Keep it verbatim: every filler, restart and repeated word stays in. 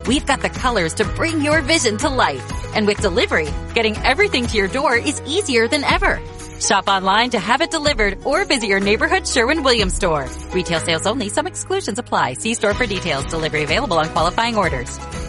We've got the colors to bring your vision to life. And with delivery, getting everything to your door is easier than ever. Shop online to have it delivered or visit your neighborhood Sherwin-Williams store. Retail sales only. Some exclusions apply. See store for details. Delivery available on qualifying orders.